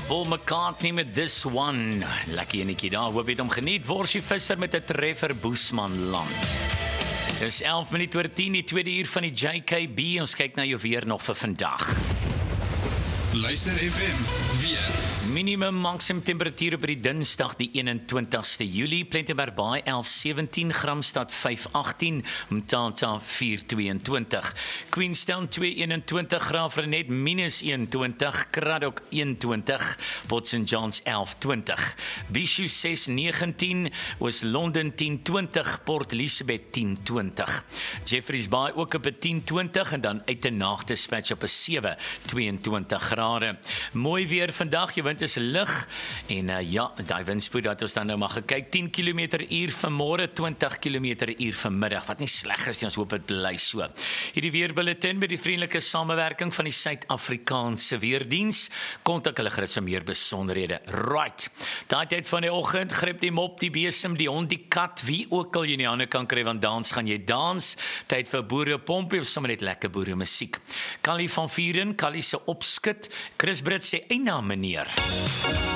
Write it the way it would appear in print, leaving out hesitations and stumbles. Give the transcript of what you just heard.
Paul McCartney met This One. Lekker enetjie daar, hoop jy het hom geniet. Worsie Visser met 'n treffer Boesman land. Dis 11 minute oor 10, die tweede uur van die JKB. Ons kyk na jou weer nog vir vandag. Luister FM, weer. Minimum maksimum temperatuur op die Dinsdag die 21ste Julie, Plettenberg Baai 11:17, Gramstad 5:18, Mthatha 4:22, Queenstown 2:21, Graafrenet -21, Cradock 21, Port St Johns 11:20, Bishu 6:19, Oos-London 10:20, Port Elizabeth 10:20, Jeffreys Bay ook op 'n 10:20 en dan uit 'n nagdispatch op 'n 7:22 grade. Mooi weer vandag, jy is lig en ja, die windspoed dat ons dan nou mag kyk, 10 km/h vanmôre, 20 km/h vanmiddag, wat nie sleg is nie, ons hoop dit bly so. Hierdie weerbulletin met die vriendelike samewerking van die Suid-Afrikaanse Weerdiens, kontak hulle gerus vir meer besonderhede. Right, daai tyd van die oggend, gryp die mop, die besem, die hond, die kat, wie ook al jy in die hande kan kry, want dans gaan jy dans, tyd vir boere pompie, of sommer net lekker boere musiek. Callie van Vieren, Callie se opskit, Chris Brits sê eina meneer.